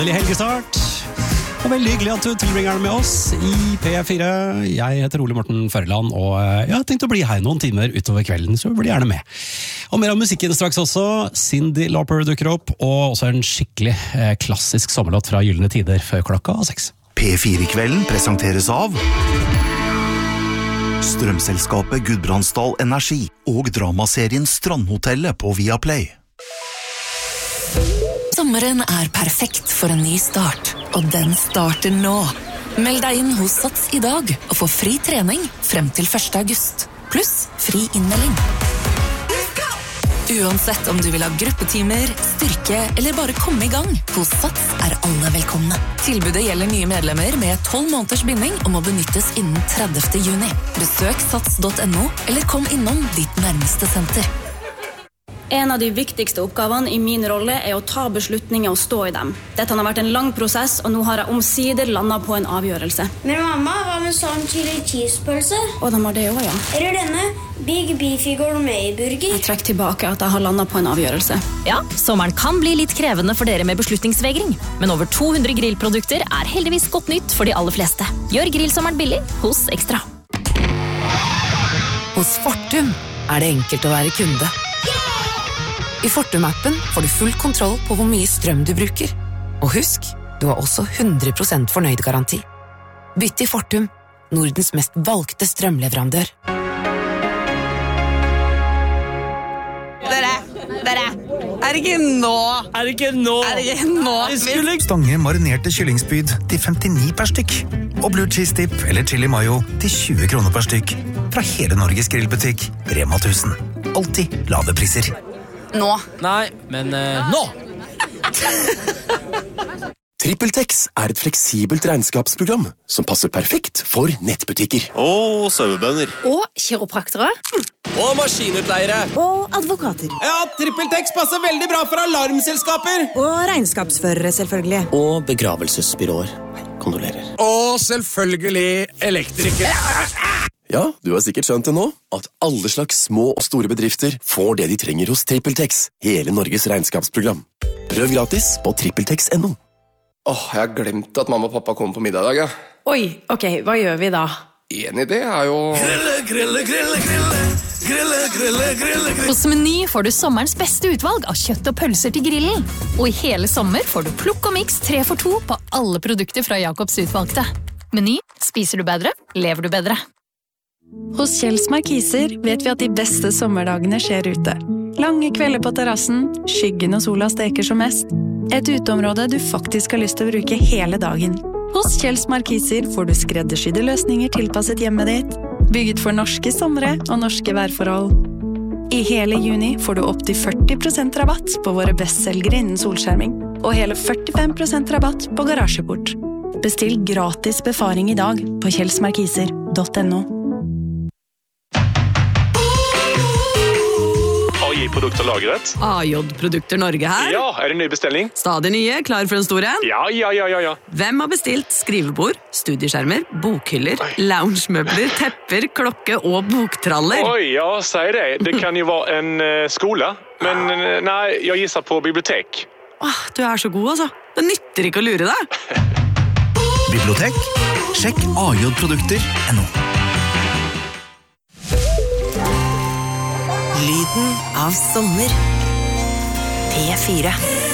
Gledelig helgestart. Og veldig hyggelig at du tilbringer den med oss i P4. Jeg heter Ole Morten Førland, og jeg har tenkt å bli her noen timer utover kvelden, så bli gjerne med. Og mer av musikken straks også. Cyndi Lauper dukker opp, og også en skikkelig klassisk sommerlåt fra Gyldne Tider før klokka 6. P4-kvelden presenteres av Strømselskapet Gudbrandsdal Energi og dramaserien Strandhotellet på Viaplay. Sommeren perfekt for en ny start, og den starter nå. Meld deg inn hos Sats i dag og få fri trening frem til 1. august. Pluss fri innmelding. Uansett om du vil ha gruppetimer, styrke eller bare komme i gang, hos Sats alle velkomne. Tilbudet gjelder nye medlemmer med 12 måneders binding og må benyttes innen 30. juni. Besøk sats.no eller kom innom ditt nærmeste senter. En av de viktigste oppgavene i min rolle å ta beslutninger og stå i dem. Dette har vært en lang prosess, og nå har jeg omsider landet på en avgjørelse. Men mamma, hva med sånn chili cheese-pølse? Og de har det også, ja. Eller denne Big Beefy Gourmet-burger? Jeg trekker tilbake at jeg har landet på en avgjørelse. Ja, sommeren kan bli litt krevende for dere med beslutningsvegring, men over 200 grillprodukter heldigvis godt nytt for de aller fleste. Gjør grillsommeren billig hos Ekstra. Hos Fortum det enkelt å være kunde. I Fortum-appen får du full kontroll på hvor mye strøm du bruker. Og husk, du har også 100% fornøyd garanti. Bytt til Fortum, Nordens mest valgte strømleverandør. Dere, det ikke nå? Stange marinerte kyllingspyd til 59 per stykk. Og blue cheese dip eller chili mayo til 20 kroner per stykk. Fra hele Norges grillbutikk, Rema 1000. Alltid lave priser. Nå. Nei, men nå! TrippelTex et fleksibelt regnskapsprogram som passer perfekt for nettbutikker. Og sauebønder. Og kiropraktere. Og maskinutleiere. Og advokater. Ja, TrippelTex passer veldig bra for alarmselskaper. Og regnskapsførere, selvfølgelig. Og begravelsesbyråer. Kondolerer. Og selvfølgelig elektrikere. Ja, du har sikkert skjønt det nå, at alle slags små og store bedrifter får det de trenger hos TrippelTex, hele Norges regnskapsprogram. Prøv gratis på trippeltex.no. Jeg har glemt at mamma og pappa kommer på middag i dag, ja. Oi, ok, hva gjør vi da? En idé jo... Grille. Hos Meny får du sommerens beste utvalg av kjøtt og pølser til grillen. Og i hele sommer får du plukk og mix 3 for 2 på alle produkter fra Jacobs utvalgte. Meny, spiser du bedre, lever du bedre. Hos Kjells Markiser vet vi at de beste sommerdagene skjer ute. Lange kvelder på terrassen, skyggen og sola steker som mest. Et uteområde du faktisk har lyst til å bruke hele dagen. Hos Kjells Markiser får du skreddersydde løsninger tilpasset hjemmet ditt, bygget for norske sommere og norske værforhold. I hele juni får du opp til 40% rabatt på våre bestselgere innen solskjerming, og hele 45% rabatt på garasjeport. Bestill gratis befaring i dag på kjellsmarkiser.no. AJ-produkter lagret. AJ-produkter Norge her. Ja, det ny bestelling? Stadig nye, klar for en stor en? Ja. Hvem har bestilt skrivebord, studieskjermer, bokhyller, loungemøbler, tepper, klokke og boktraller? Oi, ja, sier det. Det kan jo være en skole, men nei, jeg gisser på bibliotek. Du så god, altså. Det nytter ikke å lure deg. Bibliotek? Sjekk AJ-produkter.no. Lyden av sommer. P4.